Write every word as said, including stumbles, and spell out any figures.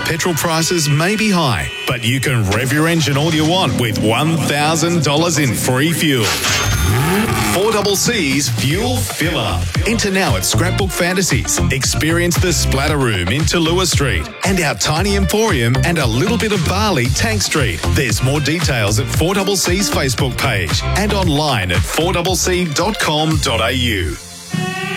petrol prices may be high, but you can rev your engine all you want with one thousand dollars in free fuel. four C C's Fuel Filler. Enter now at Scrapbook Fantasies. Experience the Splatter Room in Tallulah Street and our Tiny Emporium and a little bit of Bali, Tank Street. There's more details at four C C's Facebook page and online at four c c dot com dot a u.